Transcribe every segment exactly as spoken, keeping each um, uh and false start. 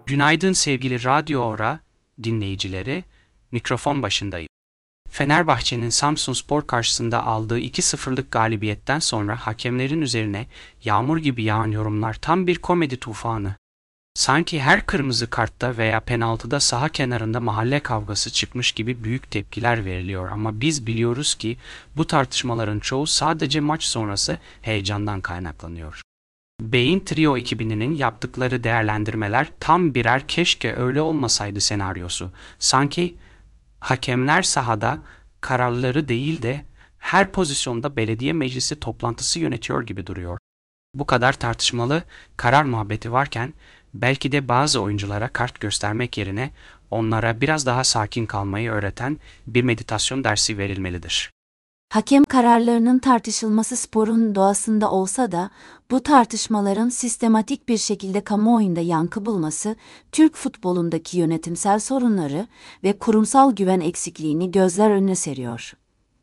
Günaydın sevgili Radyo Ora dinleyicileri, mikrofon başındayım. Fenerbahçe'nin Samsunspor karşısında aldığı iki sıfırlık galibiyetten sonra hakemlerin üzerine yağmur gibi yağan yorumlar tam bir komedi tufanı. Sanki her kırmızı kartta veya penaltıda saha kenarında mahalle kavgası çıkmış gibi büyük tepkiler veriliyor ama biz biliyoruz ki bu tartışmaların çoğu sadece maç sonrası heyecandan kaynaklanıyor. Beyin Trio ekibinin yaptıkları değerlendirmeler tam birer keşke öyle olmasaydı senaryosu. Sanki hakemler sahada kararları değil de her pozisyonda belediye meclisi toplantısı yönetiyor gibi duruyor. Bu kadar tartışmalı karar muhabbeti varken belki de bazı oyunculara kart göstermek yerine onlara biraz daha sakin kalmayı öğreten bir meditasyon dersi verilmelidir. Hakem kararlarının tartışılması sporun doğasında olsa da, bu tartışmaların sistematik bir şekilde kamuoyunda yankı bulması, Türk futbolundaki yönetimsel sorunları ve kurumsal güven eksikliğini gözler önüne seriyor.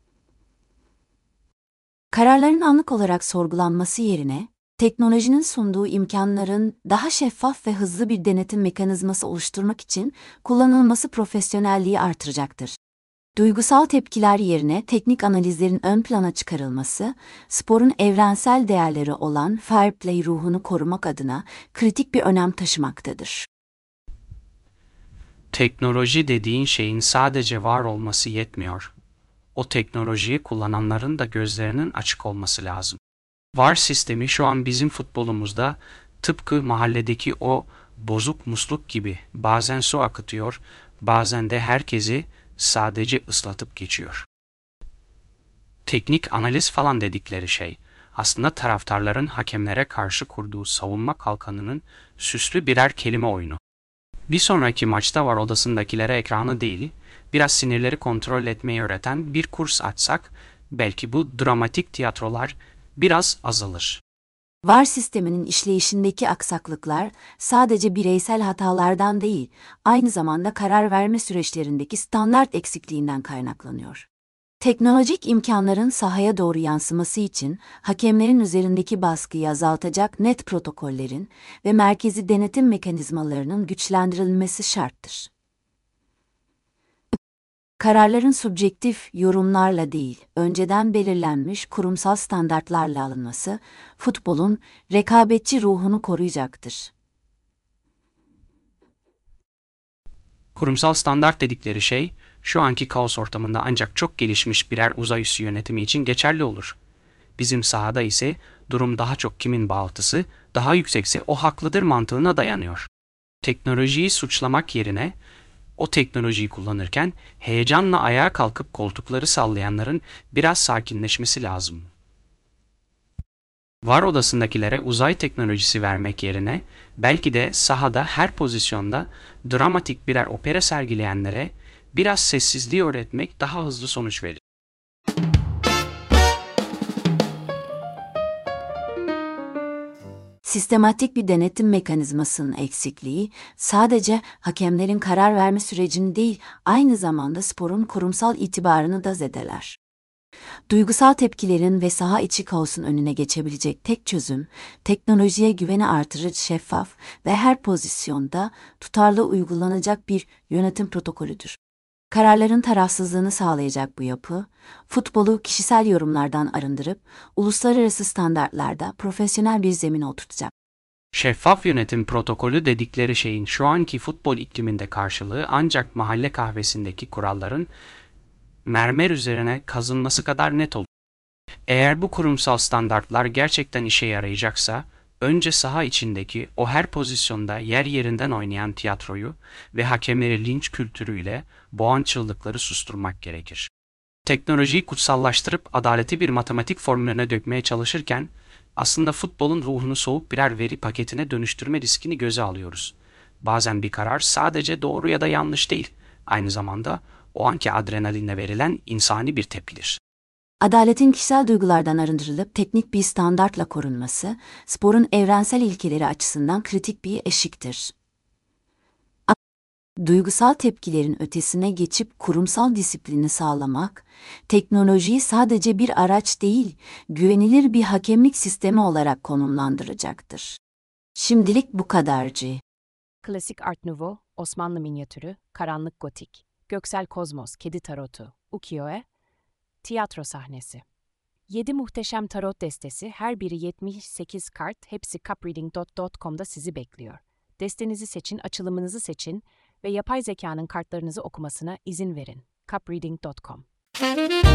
Kararların anlık olarak sorgulanması yerine, teknolojinin sunduğu imkanların daha şeffaf ve hızlı bir denetim mekanizması oluşturmak için kullanılması profesyonelliği artıracaktır. Duygusal tepkiler yerine teknik analizlerin ön plana çıkarılması, sporun evrensel değerleri olan fair play ruhunu korumak adına kritik bir önem taşımaktadır. Teknoloji dediğin şeyin sadece var olması yetmiyor. O teknolojiyi kullananların da gözlerinin açık olması lazım. V A R sistemi şu an bizim futbolumuzda tıpkı mahalledeki o bozuk musluk gibi bazen su akıtıyor, bazen de herkesi sadece ıslatıp geçiyor. Teknik analiz falan dedikleri şey, aslında taraftarların hakemlere karşı kurduğu savunma kalkanının süslü birer kelime oyunu. Bir sonraki maçta V A R odasındakilere ekranı değil, biraz sinirleri kontrol etmeyi öğreten bir kurs açsak, belki bu dramatik tiyatrolar biraz azalır. V A R sisteminin işleyişindeki aksaklıklar sadece bireysel hatalardan değil, aynı zamanda karar verme süreçlerindeki standart eksikliğinden kaynaklanıyor. Teknolojik imkanların sahaya doğru yansıması için hakemlerin üzerindeki baskıyı azaltacak net protokollerin ve merkezi denetim mekanizmalarının güçlendirilmesi şarttır. Kararların subjektif yorumlarla değil, önceden belirlenmiş kurumsal standartlarla alınması, futbolun rekabetçi ruhunu koruyacaktır. Kurumsal standart dedikleri şey, şu anki kaos ortamında ancak çok gelişmiş birer uzay üssü yönetimi için geçerli olur. Bizim sahada ise durum daha çok kimin bağıltısı daha yüksekse o haklıdır mantığına dayanıyor. Teknolojiyi suçlamak yerine o teknolojiyi kullanırken heyecanla ayağa kalkıp koltukları sallayanların biraz sakinleşmesi lazım. V A R odasındakilere uzay teknolojisi vermek yerine belki de sahada her pozisyonda dramatik birer opera sergileyenlere biraz sessizliği öğretmek daha hızlı sonuç verir. Sistematik bir denetim mekanizmasının eksikliği, sadece hakemlerin karar verme sürecini değil, aynı zamanda sporun kurumsal itibarını da zedeler. Duygusal tepkilerin ve saha içi kaosun önüne geçebilecek tek çözüm, teknolojiye güveni artırıcı şeffaf ve her pozisyonda tutarlı uygulanacak bir yönetim protokolüdür. Kararların tarafsızlığını sağlayacak bu yapı, futbolu kişisel yorumlardan arındırıp, uluslararası standartlarda profesyonel bir zemine oturtacak. Şeffaf yönetim protokolü dedikleri şeyin şu anki futbol ikliminde karşılığı ancak mahalle kahvesindeki kuralların mermer üzerine kazınması kadar net olur. Eğer bu kurumsal standartlar gerçekten işe yarayacaksa, önce saha içindeki o her pozisyonda yer yerinden oynayan tiyatroyu ve hakemleri linç kültürüyle boğan çığlıkları susturmak gerekir. Teknolojiyi kutsallaştırıp adaleti bir matematik formülüne dökmeye çalışırken, aslında futbolun ruhunu soğuk birer veri paketine dönüştürme riskini göze alıyoruz. Bazen bir karar sadece doğru ya da yanlış değil, aynı zamanda o anki adrenalinle verilen insani bir tepkidir. Adaletin kişisel duygulardan arındırılıp teknik bir standartla korunması, sporun evrensel ilkeleri açısından kritik bir eşiktir. Duygusal tepkilerin ötesine geçip kurumsal disiplini sağlamak, teknolojiyi sadece bir araç değil, güvenilir bir hakemlik sistemi olarak konumlandıracaktır. Şimdilik bu kadarcı. Klasik Art Nouveau, Osmanlı minyatürü, karanlık gotik, göksel kozmos, kedi tarotu, ukiyo-e, tiyatro sahnesi. yedi muhteşem tarot destesi, her biri yetmiş sekiz kart, hepsi cupreading nokta com'da sizi bekliyor. Destenizi seçin, açılımınızı seçin ve yapay zekanın kartlarınızı okumasına izin verin. cupreading nokta com